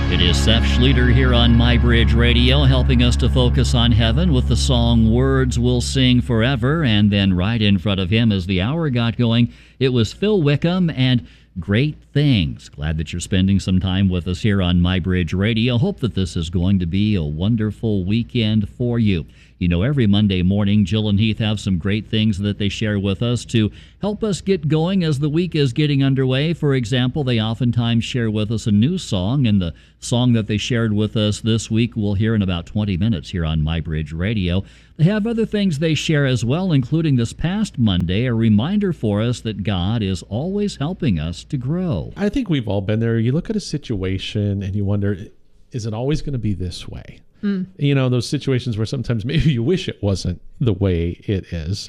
It is Seth Schlueter here on MyBridge Radio, helping us to focus on heaven with the song Words We'll Sing Forever. And then right in front of him as the hour got going, it was Phil Wickham and Great Things. Glad that you're spending some time with us here on MyBridge Radio. Hope that this is going to be a wonderful weekend for you. You know, every Monday morning, Jill and Heath have some great things that they share with us to help us get going as the week is getting underway. For example, they oftentimes share with us a new song, and the song that they shared with us this week we'll hear in about 20 minutes here on MyBridge Radio. They have other things they share as well, including this past Monday, a reminder for us that God is always helping us to grow. I think we've all been there. You look at a situation and you wonder, is it always going to be this way? You know, those situations where sometimes maybe you wish it wasn't the way it is.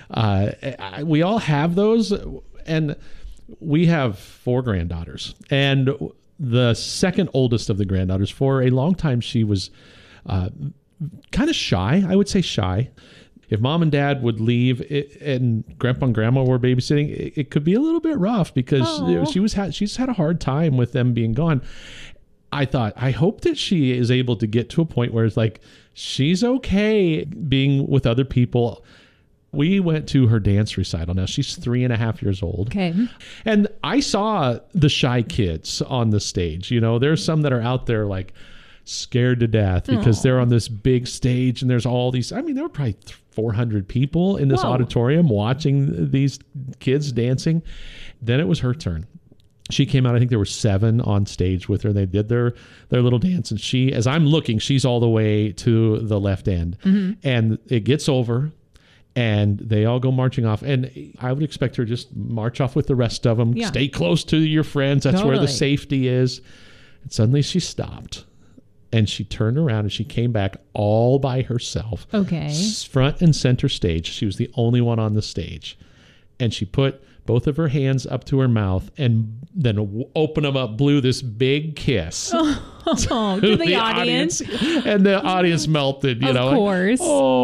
We all have those, and we have 4 granddaughters. And the second oldest of the granddaughters, for a long time, she was kind of shy. I would say shy. If mom and dad would leave and grandpa and grandma were babysitting, it could be a little bit rough because she's had a hard time with them being gone. I thought, I hope that she is able to get to a point where it's like, she's okay being with other people. We went to her dance recital. Now, she's 3.5 years old. Okay. And I saw the shy kids on the stage. You know, there's some that are out there like scared to death because they're on this big stage and there's all these, I mean, there were probably 400 people in this auditorium watching these kids dancing. Then it was her turn. She came out, I think there were 7 on stage with her. They did their little dance. And she, as I'm looking, she's all the way to the left end. Mm-hmm. And it gets over and they all go marching off. And I would expect her to just march off with the rest of them. Yeah. Stay close to your friends. That's where the safety is. And suddenly she stopped. And she turned around and she came back all by herself. Okay. Front and center stage. She was the only one on the stage. And she put both of her hands up to her mouth and then opened them up, blew this big kiss to the audience. And the audience melted, you know. Of course.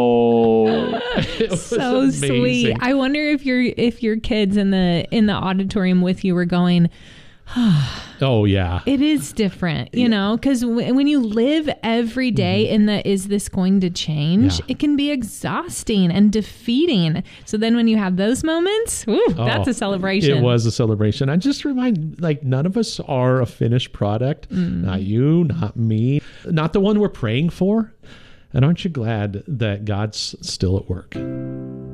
It was so amazing. Sweet. I wonder if your kids in the auditorium with you were going, oh yeah, it is different, you know, because when you live every day in the is this going to change, it can be exhausting and defeating. So then when you have those moments, that's a celebration. It was a celebration. I just remind, like, none of us are a finished product. Not you, not me, not the one we're praying for. And aren't you glad that God's still at work?